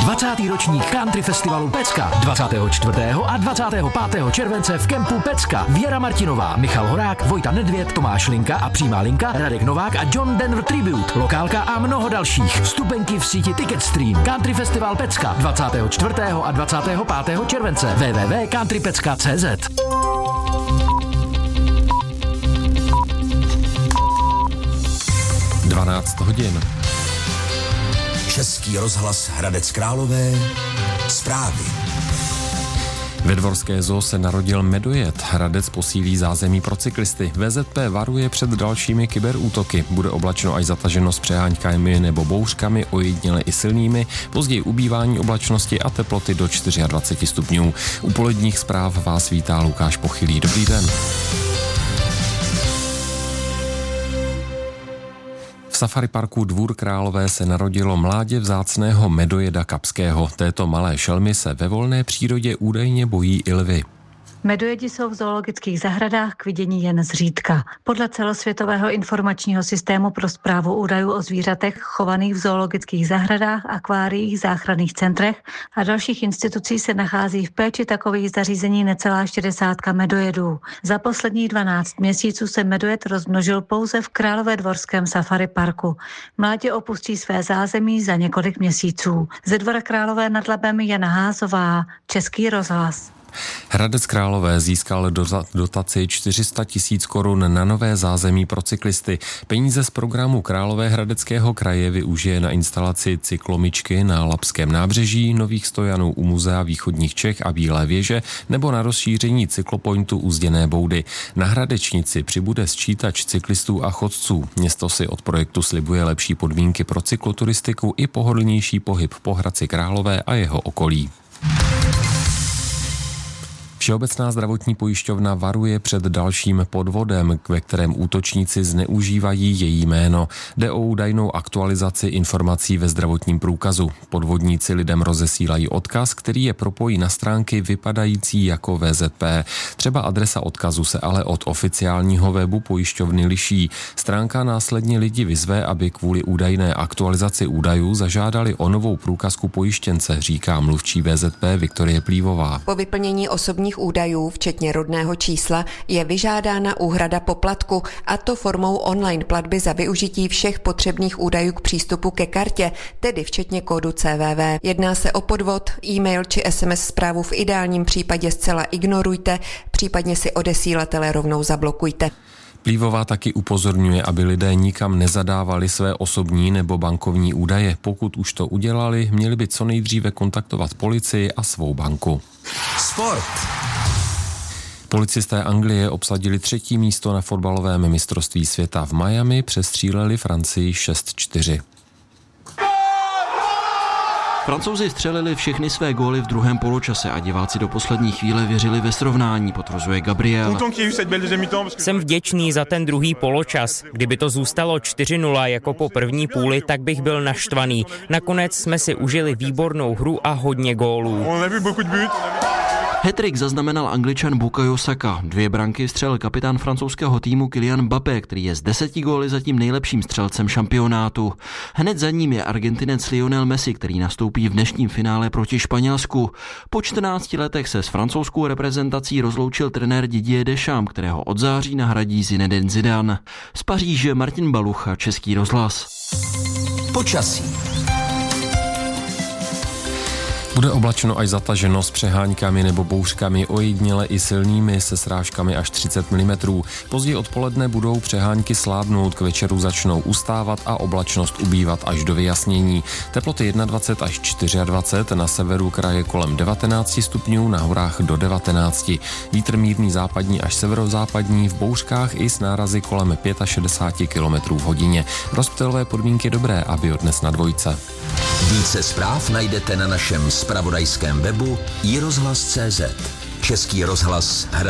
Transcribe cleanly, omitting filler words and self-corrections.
20. ročník Country Festivalu Pecka 24. a 25. července v kempu Pecka. Věra Martinová, Michal Horák, Vojta Nedvěd, Tomáš Linka a Přímá Linka, Radek Novák a John Denver Tribute, lokálka a mnoho dalších. Vstupenky v síti Ticketstream. Country Festival Pecka 24. a 25. července. www.countrypecka.cz 12 hodin. Český rozhlas Hradec Králové. Zprávy. Ve Dvorské zoo se narodil medojed. Hradec posílí zázemí pro cyklisty. VZP varuje před dalšími kyberútoky. Bude oblačno až zataženo s přehánkami nebo bouřkami, ojediněle i silnými. Později ubývání oblačnosti a teploty do 24 stupňů. U poledních zpráv vás vítá Lukáš Pochylý. Dobrý den. V safari parku Dvůr Králové se narodilo mládě vzácného medojeda kapského. Této malé šelmy se ve volné přírodě údajně bojí i lvy. Medojedi jsou v zoologických zahradách k vidění jen zřídka. Podle celosvětového informačního systému pro správu údajů o zvířatech chovaných v zoologických zahradách, akváriích, záchranných centrech a dalších institucí se nachází v péči takových zařízení necelá 60 medojedů. Za posledních 12 měsíců se medojed rozmnožil pouze v Královédvorském safari parku. Mládě opustí své zázemí za několik měsíců. Ze Dvora Králové nad Labem Jana Házová, Český rozhlas. Hradec Králové získal dotaci 400 000 korun na nové zázemí pro cyklisty. Peníze z programu Královéhradeckého kraje využije na instalaci cyklomyčky na Labském nábřeží, nových stojanů u Muzea východních Čech a Bílé věže nebo na rozšíření cyklopointu u Zděné Boudy. Na Hradečnici přibude sčítač cyklistů a chodců. Město si od projektu slibuje lepší podmínky pro cykloturistiku i pohodlnější pohyb po Hradci Králové a jeho okolí. Všeobecná zdravotní pojišťovna varuje před dalším podvodem, ve kterém útočníci zneužívají její jméno. Jde o údajnou aktualizaci informací ve zdravotním průkazu. Podvodníci lidem rozesílají odkaz, který je propojí na stránky vypadající jako VZP. Třeba adresa odkazu se ale od oficiálního webu pojišťovny liší. Stránka následně lidi vyzve, aby kvůli údajné aktualizaci údajů zažádali o novou průkazku pojištěnce, říká mluvčí VZP Viktorie Plívová. Po vyplnění osobních údajů, včetně rodného čísla, je vyžádána úhrada poplatku, a to formou online platby za využití všech potřebných údajů k přístupu ke kartě, tedy včetně kódu CVV. Jedná se o podvod, e-mail či SMS zprávu v ideálním případě zcela ignorujte, případně si odesílatele rovnou zablokujte. Plívová taky upozorňuje, aby lidé nikam nezadávali své osobní nebo bankovní údaje. Pokud už to udělali, měli by co nejdříve kontaktovat policii a svou banku. Sport. Policisté Anglie obsadili 3. místo na fotbalovém mistrovství světa v Miami, přestříleli Francii 6-4. Francouzi vstřelili všechny své góly v druhém poločase a diváci do poslední chvíle věřili ve srovnání, potvrzuje Gabriel. Jsem vděčný za ten druhý poločas. Kdyby to zůstalo 4-0 jako po první půli, tak bych byl naštvaný. Nakonec jsme si užili výbornou hru a hodně gólů. Hat-trick zaznamenal Angličan Bukayo Saka. 2 branky vstřelil kapitán francouzského týmu Kylian Mbappé, který je z 10 góly zatím nejlepším střelcem šampionátu. Hned za ním je Argentinec Lionel Messi, který nastoupí v dnešním finále proti Španělsku. Po 14 letech se s francouzskou reprezentací rozloučil trenér Didier Deschamps, kterého od září nahradí Zinedine Zidane. Z Paříže Martin Balucha, Český rozhlas. Počasí. Bude oblačno až zataženo s přehánkami nebo bouřkami, ojediněle i silnými se srážkami až 30 mm. Později odpoledne budou přehánky slábnout, k večeru začnou ustávat a oblačnost ubývat až do vyjasnění. Teploty 21 až 24, na severu kraje kolem 19 stupňů, na horách do 19. Vítr mírný západní až severozápadní, v bouřkách i s nárazy kolem 65 km v hodině. Rozptylové podmínky dobré, aby dnes na dvojce. Více zpráv najdete na našem zpravodajském webu iRozhlas.cz. Český rozhlas